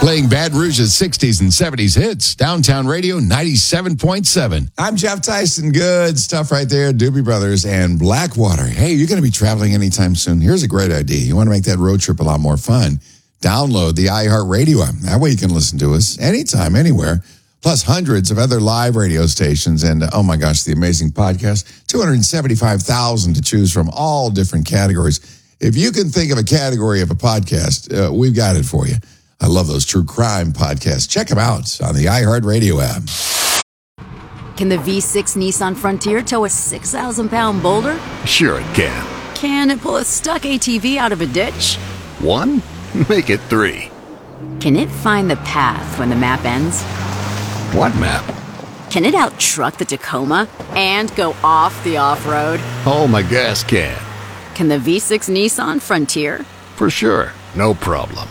Playing Baton Rouge's 60s and 70s hits. Downtown Radio 97.7. I'm Jeff Tyson. Good stuff right there. Doobie Brothers and Blackwater. Hey, you're going to be traveling anytime soon. Here's a great idea. You want to make that road trip a lot more fun. Download the iHeartRadio app. That way you can listen to us anytime, anywhere. Plus hundreds of other live radio stations. And, oh my gosh, the amazing podcast. 275,000 to choose from, all different categories. If you can think of a category of a podcast, we've got it for you. I love those true crime podcasts. Check them out on the iHeartRadio app. Can the V6 Nissan Frontier tow a 6,000-pound boulder? Sure it can. Can it pull a stuck ATV out of a ditch? 1? Make it 3. Can it find the path when the map ends? What map? Can it out-truck the Tacoma and go off the off-road? Oh, my gas can. Can the V6 Nissan Frontier? For sure. No problem.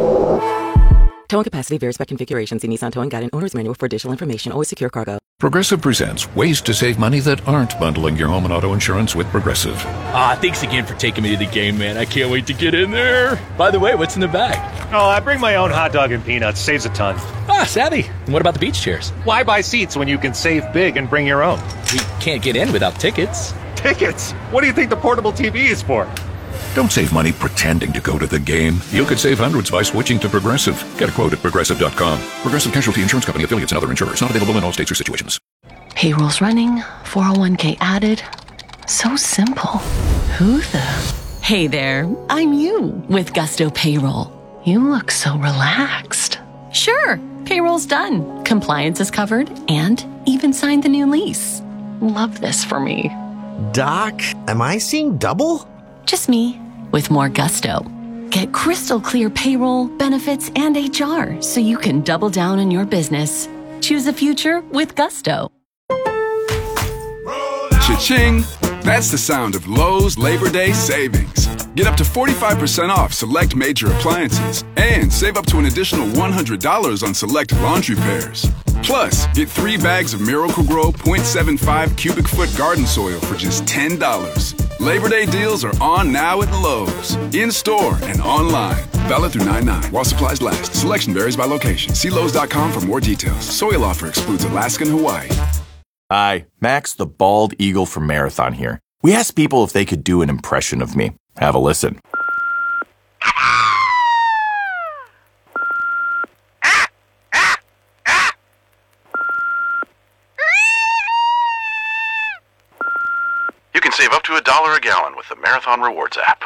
Towing capacity varies by configuration. See Nissan Towing Guide and Owner's Manual for additional information. Always secure cargo. Progressive presents ways to save money that aren't bundling your home and auto insurance with Progressive. Thanks again for taking me to the game, man. I can't wait to get in there. By the way, what's in the bag? Oh, I bring my own hot dog and peanuts. Saves a ton. Savvy. And what about the beach chairs? Why buy seats when you can save big and bring your own? We can't get in without tickets. Tickets? What do you think the portable TV is for? Don't save money pretending to go to the game. You could save hundreds by switching to Progressive. Get a quote at Progressive.com. Progressive Casualty Insurance Company, affiliates, and other insurers. Not available in all states or situations. Payroll's running, 401k added. So simple. Who the? Hey there, I'm you with Gusto Payroll. You look so relaxed. Sure, payroll's done. Compliance is covered and even signed the new lease. Love this for me. Doc, am I seeing double? Just me, with more gusto. Get crystal clear payroll, benefits, and HR so you can double down on your business. Choose a future with Gusto. Cha-ching! That's the sound of Lowe's Labor Day savings. Get up to 45% off select major appliances and save up to an additional $100 on select laundry pairs. Plus, get 3 bags of Miracle-Gro 0.75 cubic foot garden soil for just $10. Labor Day deals are on now at Lowe's. In-store and online. Valid through 9/9 while supplies last. Selection varies by location. See Lowe's.com for more details. Soil offer excludes Alaska and Hawaii. Hi, Max the Bald Eagle from Marathon here. We asked people if they could do an impression of me. Have a listen. You can save up to $1 a gallon with the Marathon Rewards app.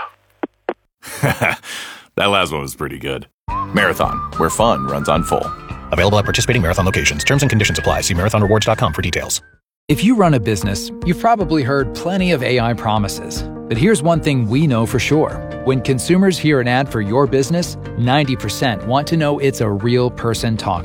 That last one was pretty good. Marathon, where fun runs on full. Available at participating Marathon locations. Terms and conditions apply. See marathonrewards.com for details. If you run a business, you've probably heard plenty of AI promises. But here's one thing we know for sure. When consumers hear an ad for your business, 90% want to know it's a real person talking.